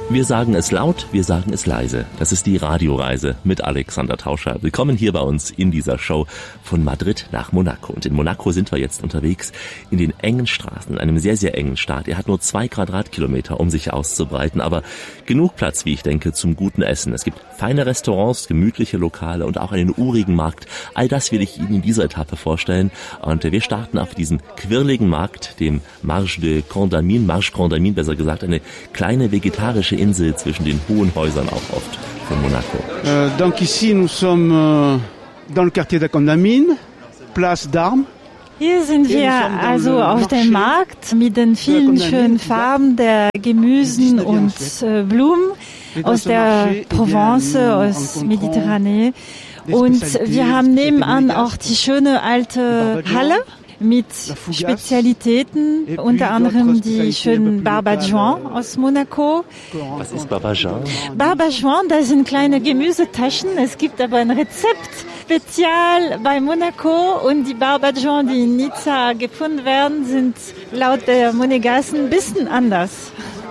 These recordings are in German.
Wir sagen es laut, wir sagen es leise. Das ist die Radioreise mit Alexander Tauscher. Willkommen hier bei uns in dieser Show von Madrid nach Monaco. Und in Monaco sind wir jetzt unterwegs in den engen Straßen, in einem sehr, sehr engen Staat. Er hat nur 2 Quadratkilometer, um sich auszubreiten, aber genug Platz, wie ich denke, zum guten Essen. Es gibt feine Restaurants, gemütliche Lokale und auch einen urigen Markt. All das will ich Ihnen in dieser Etappe vorstellen. Und wir starten auf diesen quirligen Markt, dem Marge Condamine, besser gesagt, eine kleine vegetarische Insel zwischen den hohen Häusern auch oft von Monaco. Donc ici nous sommes dans le quartier de Condamine, Place d'Armes. Hier sind wir also auf dem Markt mit den vielen schönen Farben der Gemüsen und Blumen aus der Provence, aus Mediterranee. Und wir haben nebenan auch die schöne alte Halle mit Spezialitäten, unter anderem die schönen Barbadjois aus Monaco. Was ist Barbadjois? Barbadjois, das sind kleine Gemüsetaschen. Es gibt aber ein Rezept spezial bei Monaco und die Barbadjois, die in Nizza gefunden werden, sind laut der Monégassen ein bisschen anders.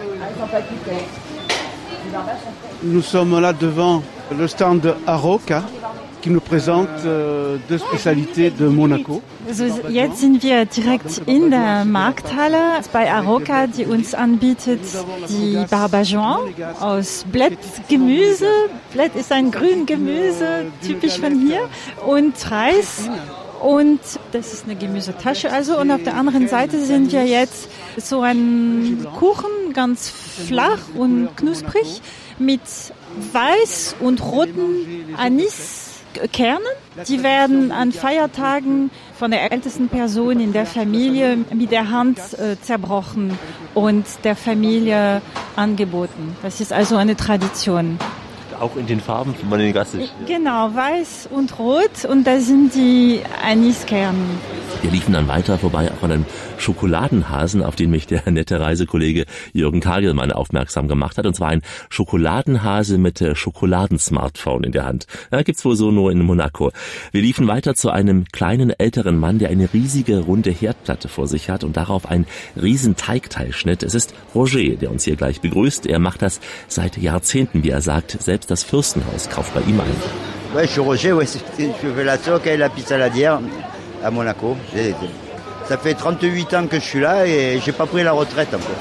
Nous sommes là devant le stand de Aroca, qui nous présente deux spécialités de Monaco. Also jetzt sind wir direkt in der Markthalle bei Aroca, die uns anbietet die Barbadjois aus Blättgemüse. Blätt ist ein Grüngemüse, typisch von hier, und Reis. Und das ist eine Gemüsetasche also. Und auf der anderen Seite sind wir jetzt so ein Kuchen, ganz flach und knusprig, mit weiß und roten Aniskernen. Die werden an Feiertagen von der ältesten Person in der Familie mit der Hand zerbrochen und der Familie angeboten. Das ist also eine Tradition. Auch in den Farben von Monégassen. Genau, weiß und rot, und da sind die Aniskerne. Wir liefen dann weiter vorbei auf einem Schokoladenhasen, auf den mich der nette Reisekollege Jürgen Kagelmann aufmerksam gemacht hat. Und zwar ein Schokoladenhase mit Schokoladensmartphone in der Hand. Ja, gibt's wohl so nur in Monaco. Wir liefen weiter zu einem kleinen älteren Mann, der eine riesige runde Herdplatte vor sich hat und darauf ein riesen Teigteilschnitt. Es ist Roger, der uns hier gleich begrüßt. Er macht das seit Jahrzehnten, wie er sagt. Selbst das Fürstenhaus kauft bei ihm ein. Ouais, je suis Roger, ouais, je fais la soca et la pizza saladière à Monaco. Ça fait 38 ans que je suis là et j'ai pas pris la retraite encore.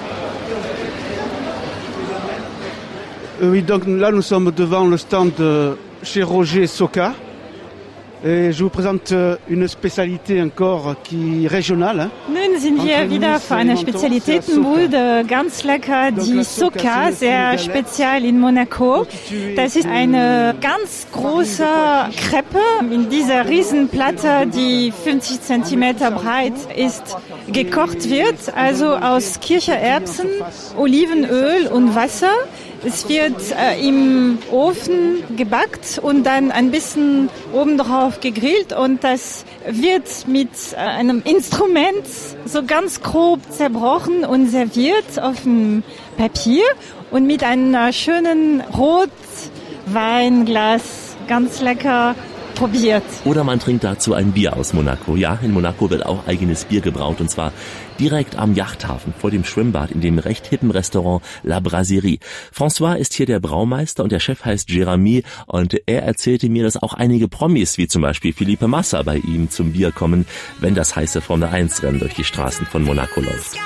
Oui, donc là nous sommes devant le stand de chez Roger Soca. Et je vous présente une Spécialité encore qui régionale. Nun sind wir wieder vor einer Spezialitätenbude, ganz lecker, die Soca, sehr spezial in Monaco. Das ist eine ganz große Crepe in dieser Riesenplatte, die 50 Zentimeter breit ist, gekocht wird, also aus Kichererbsen, Olivenöl und Wasser. Es wird im Ofen gebackt und dann ein bisschen obendrauf gegrillt, und das wird mit einem Instrument so ganz grob zerbrochen und serviert auf dem Papier und mit einem schönen Rotweinglas, ganz lecker probiert. Oder man trinkt dazu ein Bier aus Monaco. Ja, in Monaco wird auch eigenes Bier gebraut, und zwar direkt am Yachthafen vor dem Schwimmbad in dem recht hippen Restaurant La Brasserie. François ist hier der Braumeister und der Chef heißt Jérémy, und er erzählte mir, dass auch einige Promis wie zum Beispiel Felipe Massa bei ihm zum Bier kommen, wenn das heiße Formel-1-Rennen durch die Straßen von Monaco läuft.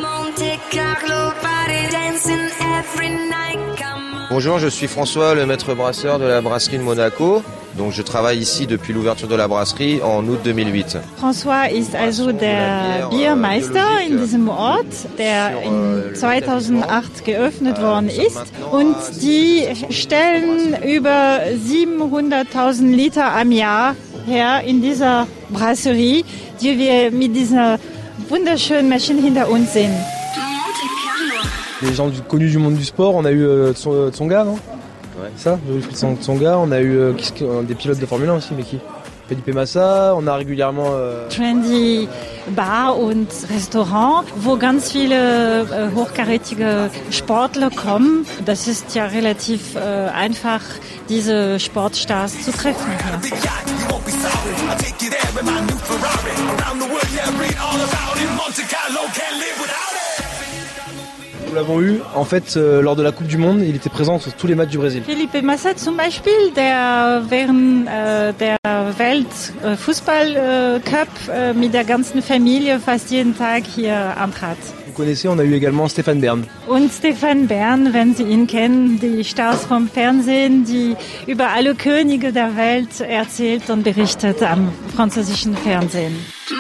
Bonjour, je suis François, le maître brasseur de la brasserie de Monaco. Donc je travaille ici depuis l'ouverture de la brasserie en août 2008. François ist also der Biermeister in diesem Ort, der in 2008 geöffnet worden ist. Und die stellen über 700.000 Liter am Jahr her in dieser Brasserie, die wir mit dieser wunderschönen Maschine hinter uns sehen. Les gens connus du monde du sport, on a eu Tsonga, non? Ouais. Ça, Tsonga, on a eu des pilotes de Formule 1 aussi, mais qui? Felipe Massa, on a régulièrement... Trendy Bar und Restaurant, wo ganz viele hochkarätige Sportler kommen. Das ist ja relativ einfach, diese Sportstars zu treffen hier. Nous l'avons eu, en fait, lors de la Coupe du Monde, il était présent sur tous les matchs du Brésil. Felipe Massa zum Beispiel, der während der Weltfußball-Cup mit der ganzen Familie fast jeden Tag hier antrat. Vous connaissez, on a eu également Stéphane Bern. Und Stéphane Bern, wenn Sie ihn kennen, die Stars vom Fernsehen, die über alle Könige der Welt erzählt und berichtet am französischen Fernsehen.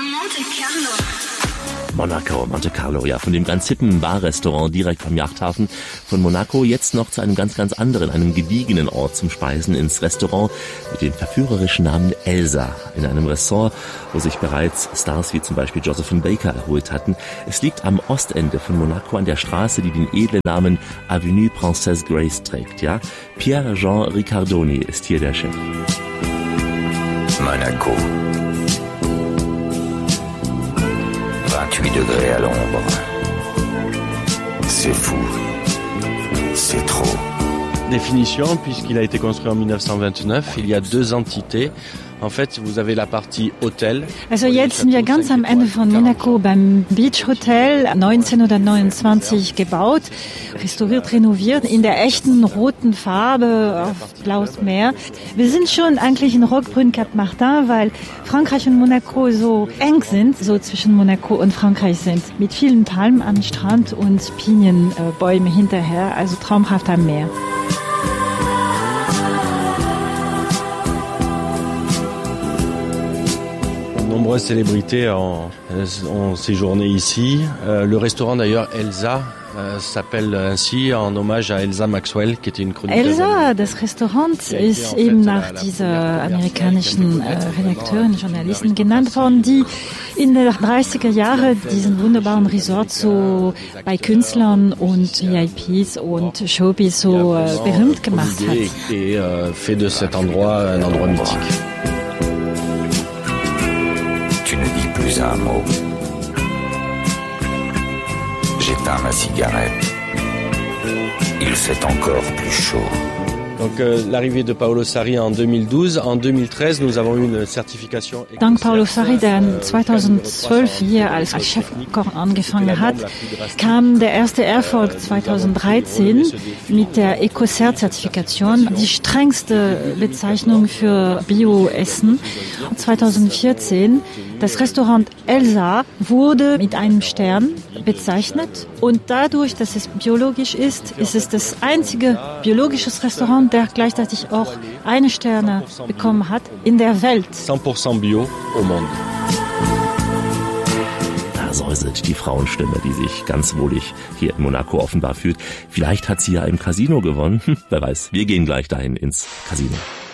Monaco, Monte Carlo, ja, von dem ganz hippen Barrestaurant direkt am Yachthafen von Monaco jetzt noch zu einem ganz, ganz anderen, einem gediegenen Ort zum Speisen, ins Restaurant mit dem verführerischen Namen Elsa, in einem Ressort, wo sich bereits Stars wie zum Beispiel Josephine Baker erholt hatten. Es liegt am Ostende von Monaco an der Straße, die den edlen Namen Avenue Princesse Grace trägt, ja. Pierre-Jean Ricardoni ist hier der Chef. Monaco. 28 degrés à l'ombre. C'est fou. C'est trop. Définition, puisqu'il a été construit en 1929, il y a 2 entités. En fait, vous avez la partie Hotel. Also jetzt sind wir ganz am Ende von Monaco beim Beach Hotel, 1929 gebaut, restauriert, renoviert, in der echten roten Farbe auf blaues Meer. Wir sind schon eigentlich in Roquebrune Cap Martin, weil Frankreich und Monaco so eng sind, so zwischen Monaco und Frankreich sind, mit vielen Palmen am Strand und Pinienbäume hinterher, also traumhaft am Meer. Nombreuses célébrités ont séjourné ici. Le restaurant d'ailleurs Elsa s'appelle ainsi en hommage à Elsa Maxwell, qui était une chroniqueuse. Elsa, das Restaurant, ist eben nach dieser amerikanischen Redakteurin, Journalistin genannt worden, die in den 30er Jahren diesen wunderbaren Resort so bei Künstlern und VIPs und Showbiz so berühmt gemacht hat. Et fait de cet endroit un endroit mythique. Tu ne dis plus un mot. J'éteins ma cigarette. Il fait encore plus chaud. Donc l'arrivée de Paolo Sarri en 2012, en 2013 nous avons eu une Certification. Dank Paolo Sarri, der 2012 hier als Chefkoch angefangen hat, kam der erste Erfolg 2013 mit der Ecocert-Zertifikation, die strengste Bezeichnung für Bioessen. 2014 das Restaurant Elsa wurde mit einem Stern bezeichnet und dadurch, dass es biologisch ist es das einzige biologische Restaurant, der gleichzeitig auch eine Sterne bekommen hat in der Welt. 100% bio au monde. Da säuselt die Frauenstimme, die sich ganz wohlig hier in Monaco offenbar fühlt. Vielleicht hat sie ja im Casino gewonnen. Wer weiß, wir gehen gleich dahin ins Casino.